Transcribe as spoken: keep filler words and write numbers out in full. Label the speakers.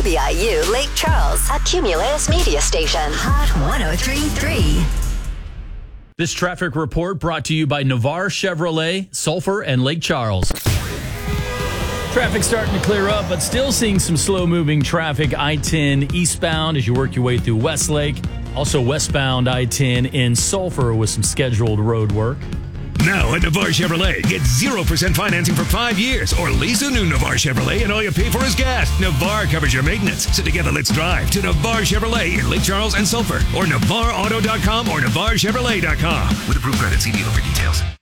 Speaker 1: W I U Lake Charles, a Cumulus media station. Hot one oh three point three.
Speaker 2: This traffic report brought to you by Navarre Chevrolet, Sulphur, and Lake Charles. Traffic starting to clear up, but still seeing some slow-moving traffic. I ten eastbound as you work your way through Westlake. Also westbound I ten in Sulphur with some scheduled road work.
Speaker 3: Now at Navarre Chevrolet, get zero percent financing for five years or lease a new Navarre Chevrolet and all you pay for is gas. Navarre covers your maintenance. So together, let's drive to Navarre Chevrolet in Lake Charles and Sulphur or Navarre Auto dot com or Navarre Chevrolet dot com. With approved credit, see dealer for details.